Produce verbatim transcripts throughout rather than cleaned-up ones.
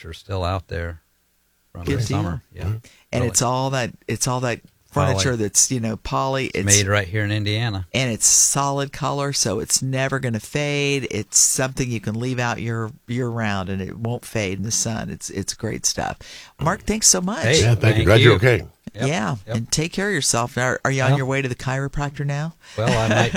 furniture still out there from Good the deal. summer. Yeah, and really. it's all that it's all that furniture Poly. that's, you know, poly. It's made right here in Indiana. and it's solid color, so it's never going to fade. It's something you can leave out year year round, and it won't fade in the sun. It's it's great stuff. Mark, thanks so much. Hey, Yeah, thank, you. Thank Glad you. you're okay. Yep, Yeah, yep. and take care of yourself. Are, are you on Well- your way to the chiropractor now? Well, I might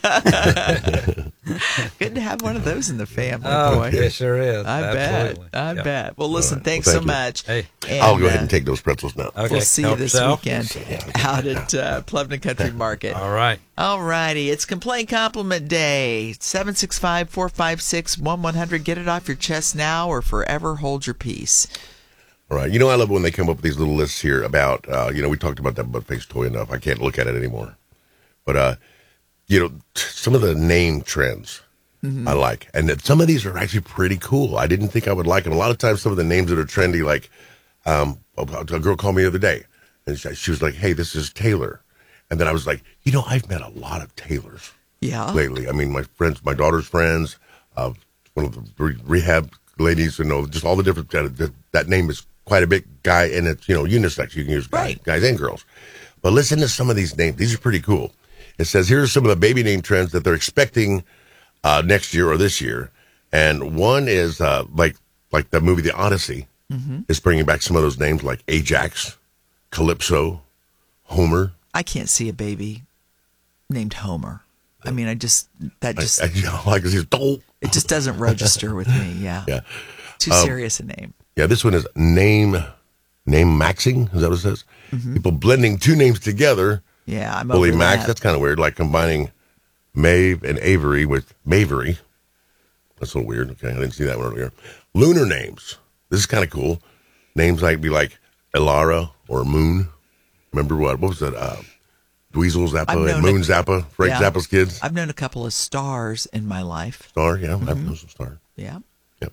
be. Good to have one of those in the family, Oh, boy. it sure is. I Absolutely. bet. I Yep. bet. Well, listen, right. thanks Well, so thank you. much. Hey. And, I'll go ahead uh, and take those pretzels now. Okay. We'll see you help this yourself. weekend out at uh, Pleasant Country Market. All right. All righty. It's Complaint Compliment Day. seven six five, four five six, one one zero zero. Get it off your chest now or forever hold your peace. All right. You know, I love when they come up with these little lists here about, uh, you know, we talked about that butt face toy enough. I can't look at it anymore. But, uh, you know, t- some of the name trends I like. And that some of these are actually pretty cool. I didn't think I would like them. A lot of times, some of the names that are trendy, like um, a, a girl called me the other day, and she, she was like, hey, this is Taylor. And then I was like, you know, I've met a lot of Taylors Yeah. lately. I mean, my friends, my daughter's friends, uh, one of the re- rehab ladies, you know, just all the different, uh, that, that name is quite a big guy, and it's, you know, unisex. You can use guys, Right. guys and girls. But listen to some of these names. These are pretty cool. It says, here are some of the baby name trends that they're expecting uh, next year or this year. And one is uh, like like the movie The Odyssey is bringing back some of those names like Ajax, Calypso, Homer. I can't see a baby named Homer. I mean, I just, that just, I, I, you know, like he's oh. it just doesn't register with me. Yeah. Yeah. Too serious a name. Yeah, this one is name name maxing. Is that what it says? People blending two names together. Yeah. I'm Fully over Max, that. that's kind of weird, like combining Maeve and Avery with Mavery. That's a little weird. Okay, I didn't see that one earlier. Lunar names. This is kind of cool. Names like be like Elara or Moon. Remember what? What was that? Uh, Dweezil I've Zappa known and Moon it. Zappa, Frank Yeah. Zappa's kids. I've known a couple of stars in my life. Star, yeah, I've known some Star. Yeah. Yep.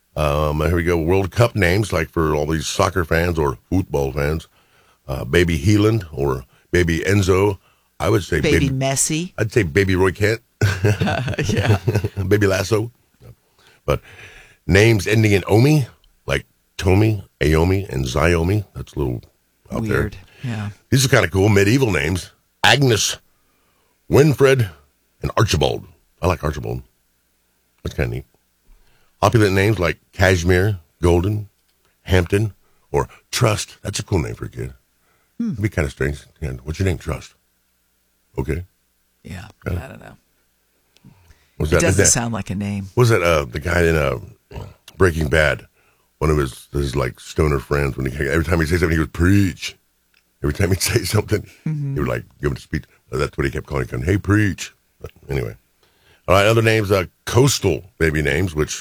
Um, here we go. World Cup names, like for all these soccer fans or football fans. Uh, Baby Heeland or Baby Enzo. I would say Baby Baby. Messi. I'd say Baby Roy Kent. Yeah. Baby Lasso. But names ending in Omi, like Tomi, Aomi, and Xiaomi. That's a little out Weird. there. Yeah. These are kind of cool medieval names. Agnes, Winfred, and Archibald. I like Archibald. That's kind of neat. Opulent names like Cashmere, Golden, Hampton, or Trust. That's a cool name for a kid. Hmm. It'd be kind of strange. Yeah, what's your name? Trust. Okay. Yeah. I don't know. What's It that? doesn't that sound like a name. was that uh, the guy in uh, Breaking Bad? One of his his like stoner friends. When he every time he say something, he would preach. Every time he'd say something, Mm-hmm. he would like give him a speech. That's what he kept calling him. Hey, preach. But anyway, all right. Other names, uh, coastal baby names, which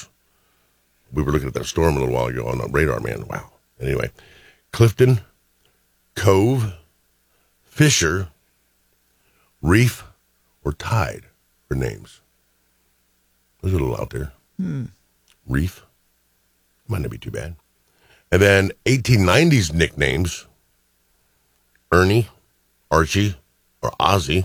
we were looking at that storm a little while ago on the radar, man. Wow. Anyway, Clifton, Cove, Fisher, Reef, or Tide for names. There's a little out there. Hmm. Reef. Might not be too bad. And then eighteen nineties nicknames. Ernie, Archie, or Ozzy.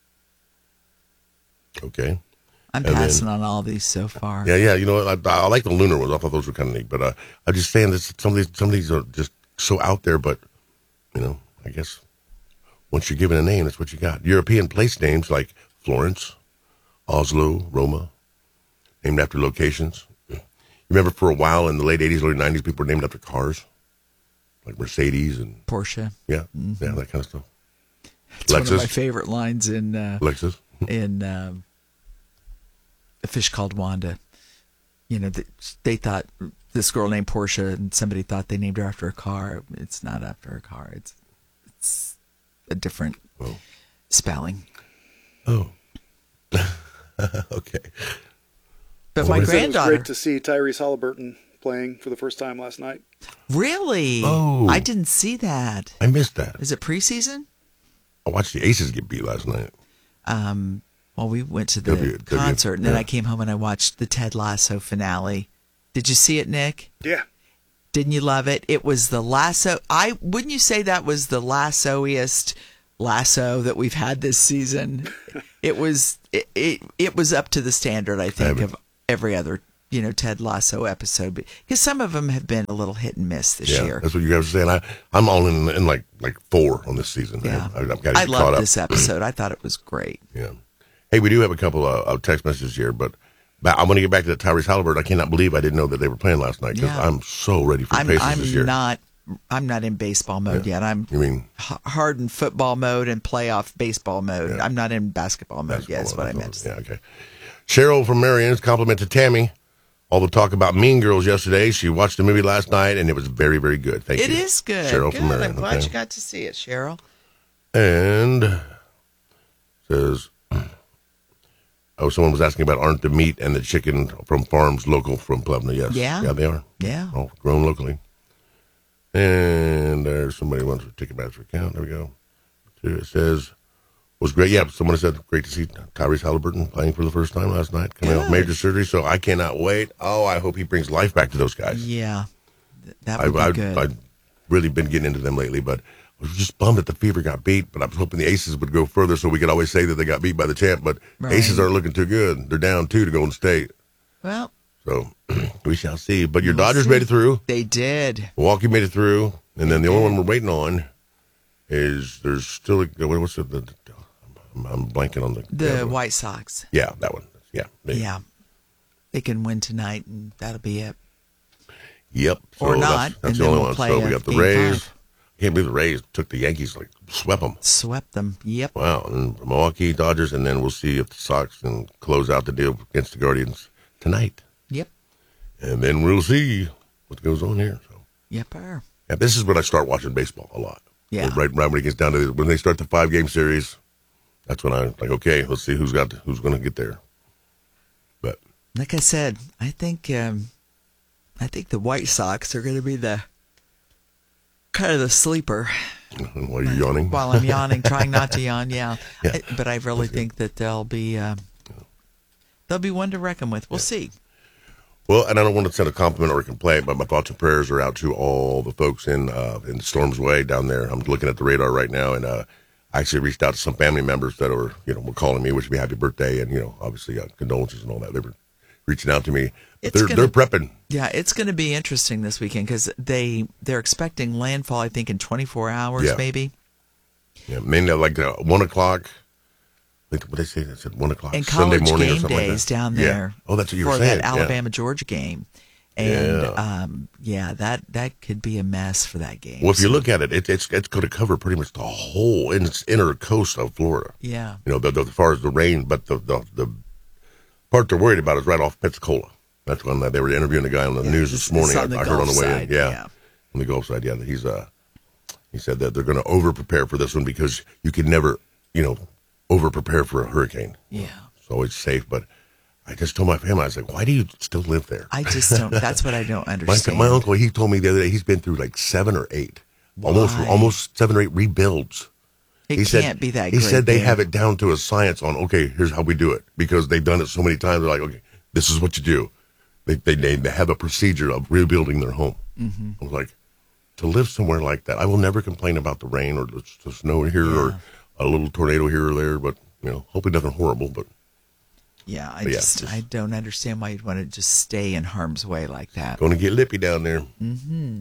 Okay. I'm And passing on all these so far. Yeah, yeah. You know, I, I like the lunar ones. I thought those were kind of neat. But uh, I'm just saying that some of these, some of these are just so out there. But, you know, I guess once you're given a name, that's what you got. European place names like Florence, Oslo, Roma, named after locations. You remember for a while in the late eighties, early nineties, people were named after cars, like Mercedes and Porsche. yeah, yeah, that kind of stuff. It's one of my Lexus, favorite lines in uh, Lexus. in um, A Fish Called Wanda. You know, they, they thought this girl named Portia, and somebody thought they named her after a car. It's not after a car. It's it's a different Oh. spelling. Oh, okay. But Oh, my is it- It was granddaughter, great to see Tyrese Halliburton playing for the first time last night. really? Oh. I didn't see that. I missed that. Is it preseason? I watched the Aces get beat last night. Um, well, we went to the W- W- concert, and then yeah. I came home and I watched the Ted Lasso finale. Did you see it, Nick? Yeah. Didn't you love it? It was the lasso. I wouldn't you say that was the lassoiest lasso that we've had this season? It was it, it it was up to the standard, I think, I of every other you know, Ted Lasso episode, because some of them have been a little hit and miss this Yeah, year. that's what you guys are saying. I, I'm all in, in like like four on this season. Yeah, I, I've got to get I caught love up. this episode. I thought it was great. Yeah. Hey, we do have a couple of, of text messages here, but, but I want to get back to the Tyrese Halliburton. I cannot believe I didn't know that they were playing last night because Yeah. I'm so ready for the I'm, Pacers this year. I'm not. I'm not in baseball mode yet. I'm You mean h- hard in football mode and playoff baseball mode. Yeah. I'm not in basketball mode yet. Is what I meant to say. Yeah, okay. Cheryl from Marion's compliment to Tammy. All the talk about Mean Girls yesterday. She watched the movie last night, and it was very, very good. Thank It you. is good. Cheryl good. from Marion. I'm glad okay. you got to see it, Cheryl. And says, oh, someone was asking about aren't the meat and the chicken from farms local from Plevna? Yes. Yeah. Yeah, they are. Yeah. All grown locally. And there's somebody who wants a Ticketmaster account. There we go. It says, was great. Yeah, someone said, great to see Tyrese Halliburton playing for the first time last night, coming off Good. major surgery. So I cannot wait. Oh, I hope he brings life back to those guys. Yeah, Th- that would I've, be I've, good. I've really been getting into them lately, but I was just bummed that the Fever got beat, but I was hoping the Aces would go further so we could always say that they got beat by the champ, but Right. Aces aren't looking too good. They're down two to Golden State. Well, So we shall see. But your We'll Dodgers see. made it through. they did. Milwaukee made it through. And then the only one we're waiting on is there's still, a, what's it? The, I'm, I'm blanking on the. The other one. White Sox. Yeah, that one. Yeah. They- Yeah, they can win tonight, and that'll be it. Yep. So Or not, That's, that's and the then only we'll one. play So we a got the game Rays. five. I can't believe the Rays took the Yankees, like, swept them. Swept them. Yep. Wow. And Milwaukee, Dodgers, and then we'll see if the Sox can close out the deal against the Guardians tonight. Yep. And then we'll see what goes on here. So, Yep. er. yeah, this is when I start watching baseball a lot. Yeah. Right, right when it gets down to the, when they start the five game series, that's when I like, okay, let's see who's got who's going to get there. But Like I said, I think um, I think the White Sox are going to be the kind of the sleeper. while you're yawning, While I'm yawning, trying not to yawn. Yeah. Yeah. I, but I really think that they'll be uh, they'll be one to reckon with. We'll see. well, and I don't want to send a compliment or a complaint, but my thoughts and prayers are out to all the folks in uh, in Storm's Way down there. I'm looking at the radar right now, and uh, I actually reached out to some family members that were, you know, were calling me, wishing me happy birthday, and you know, obviously uh, condolences and all that. They were reaching out to me. But It's they're gonna- they're prepping. Yeah, it's going to be interesting this weekend because they they're expecting landfall. I think in twenty-four hours, Yeah. maybe. Yeah, mainly like uh, one o'clock. Like, what they say? They said one o'clock And Sunday college morning or game something like days that. down Yeah. there. Oh, that's what you were for saying. that yeah. Alabama Georgia game, and Yeah. um, yeah, that that could be a mess for that game. Well, if you So, look at it, it it's it's going to cover pretty much the whole in its inner coast of Florida. yeah, You know, the, the, as far as the rain, but the, the the part they're worried about is right off Pensacola. That's when they were interviewing the guy on the Yeah, news it's- this morning. it's I, on the I heard on Gulf the way side, in. Yeah. yeah. On the Gulf side, yeah. He's uh, he said that they're going to over prepare for this one because you can never, you know, over prepare for a hurricane. yeah. It's always safe, but I just told my family, I was like, why do you still live there? I just don't. That's what I don't My, understand. my uncle, he told me the other day he's been through like seven or eight, almost Why? almost seven or eight rebuilds. it he can't said, be that. He great said they there. have it down to a science on, okay, here's how we do it. Because they've done it so many times. They're like, okay, this is what you do. They they, they have a procedure of rebuilding their home. Mm-hmm. I was like, to live somewhere like that, I will never complain about the rain or the, the snow here Yeah. or a little tornado here or there. But, you know, hopefully nothing horrible. But Yeah, I But yeah, just, just- I don't understand why you'd want to just stay in harm's way like that. going to get lippy down there. Mm-hmm.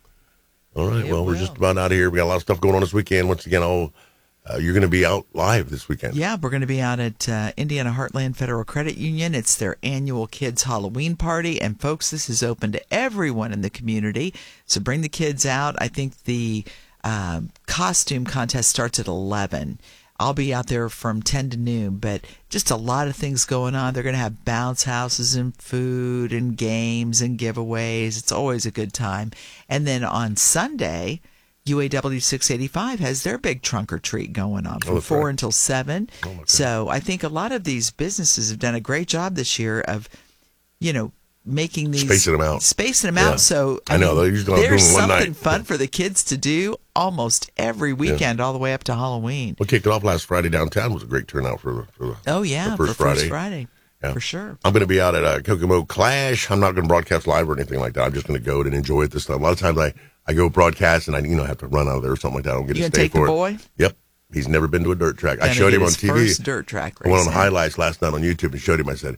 All right, It well, we're will. just about out of here. We got a lot of stuff going on this weekend. Once again, I'll, uh, you're going to be out live this weekend. Yeah, we're going to be out at uh, Indiana Heartland Federal Credit Union. It's their annual Kids Halloween party. And, folks, this is open to everyone in the community. So bring the kids out. I think the um, costume contest starts at eleven. I'll be out there from ten to noon, but just a lot of things going on. They're going to have bounce houses and food and games and giveaways. It's always a good time. And then on Sunday, U A W six eighty-five has their big trunk or treat going on from that's four right. until seven. Oh, my goodness. So I think a lot of these businesses have done a great job this year of, you know, making these Spacing them out. spacing them Yeah. out. So I know, they're usually only there's doing one something night. fun for the kids to do almost every weekend, all the way up to Halloween. We kicked it off last Friday downtown. It was a great turnout for the, for the Oh yeah, the first for Friday. First Friday, Yeah. for sure. I'm going to be out at uh, Kokomo Clash. I'm not going to broadcast live or anything like that. I'm just going to go and enjoy it this time. A lot of times I, I go broadcast and I you know have to run out of there or something like that. I don't get You to gonna stay take the for boy? it. Yep. He's never been to a dirt track. I Gonna showed get him on his T V. first dirt track I went on racing. highlights last night on YouTube and showed him. I said,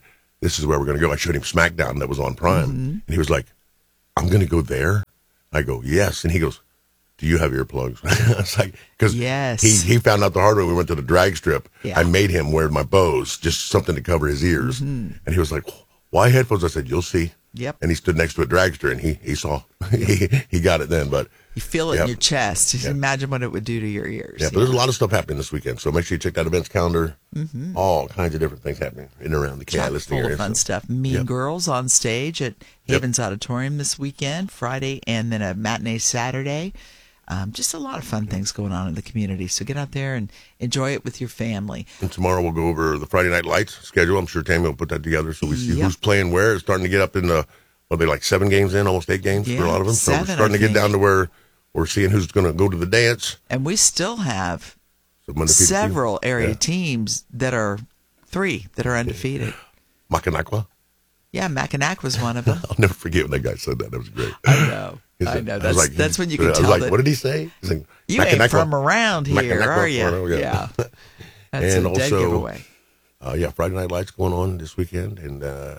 this is where we're going to go. I showed him SmackDown that was on Prime, Mm-hmm. and he was like, I'm going to go there? I go, yes. And he goes, do you have earplugs? I was like, because Yes. he, he found out the hard way. We went to the drag strip. Yeah. I made him wear my Bose, just something to cover his ears. Mm-hmm. And he was like, why headphones? I said, you'll see. Yep. And he stood next to a dragster, and he, he saw. he, he got it then. But You feel it Yep. in your chest. Just Yep. imagine what it would do to your ears. yeah, but there's a lot of stuff happening this weekend. So make sure you check that events calendar. Mm-hmm. All kinds of different things happening in and around the K I Chock listing full area. of fun so. stuff. Mean Yep. Girls on stage at Yep. Havens Auditorium this weekend, Friday, and then a matinee Saturday. Um, just a lot of fun things going on in the community. So get out there and enjoy it with your family. And tomorrow we'll go over the Friday Night Lights schedule. I'm sure Tammy will put that together so we see Yep. who's playing where. It's starting to get up in the, well, they like seven games in, almost eight games for Yeah, a lot of them. So seven, we're starting I to get think. down to where we're seeing who's going to go to the dance. And we still have So Monday, Tuesday, several area yeah. teams that are three that are undefeated. Makanakwa. Yeah, Mackinac was one of them. I'll never forget when that guy said that. That was great. I know. He I said- know. was That's, like- that's when you can I was tell like, that what did he say? He's like, you ain't Mackinac- from around here, Mackinac- are you? Florida, yeah. Yeah. That's And a dead also- giveaway. Uh, yeah, Friday Night Lights going on this weekend. And, uh,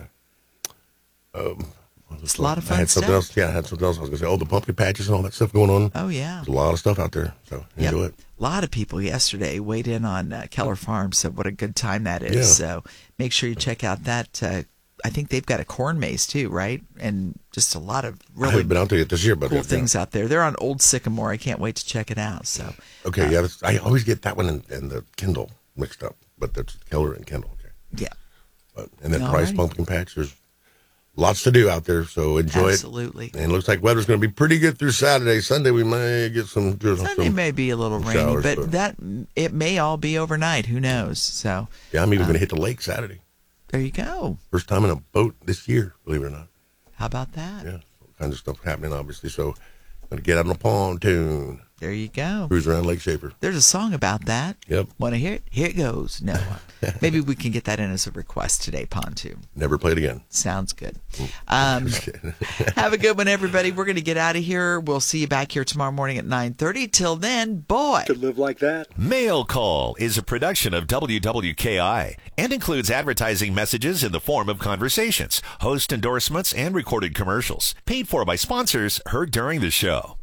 um, It's a lot of I fun had something stuff. else. Yeah, I had something else. I was going to say, oh, the pumpkin patches and all that stuff going on. Oh, yeah. There's a lot of stuff out there. So Yep. enjoy it. A lot of people yesterday weighed in on uh, Keller Farms, so what a good time that is. Yeah. So make sure you check out that. Uh, I think they've got a corn maze too, right? And just a lot of I really haven't been out there yet this year, but cool yeah. things out there. They're on Old Sycamore. I can't wait to check it out. So Okay, yeah, that's, I always get that one and, and the Kindle mixed up, but that's Keller and Kendall. Okay, yeah, but and then All Price right. Pumpkin Patch. There's lots to do out there, so enjoy absolutely. it. And it looks like weather's going to be pretty good through Saturday. Sunday we may get some. Sunday some may be a little some rainy, showers, but but- that it may all be overnight. Who knows? So yeah, I'm even Uh, going to hit the lake Saturday. there you go. First time in a boat this year, believe it or not. How about that? Yeah, all kinds of stuff happening, obviously. So I'm going to get out on a pontoon, There you go. cruise around Lake Shafer. There's a song about that. Yep. Want to hear it? Here it goes. No. Maybe we can get that in as a request today, Pontoon. Never played again. Sounds good. Um, have a good one, everybody. We're going to get out of here. We'll see you back here tomorrow morning at nine thirty. Till then, boy. Could live like that. Mail Call is a production of W W K I and includes advertising messages in the form of conversations, host endorsements, and recorded commercials. Paid for by sponsors heard during the show.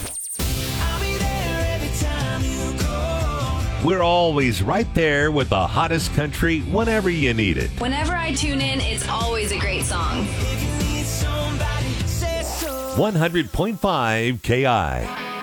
We're always right there with the hottest country whenever you need it. Whenever I tune in, it's always a great song. one hundred point five K I.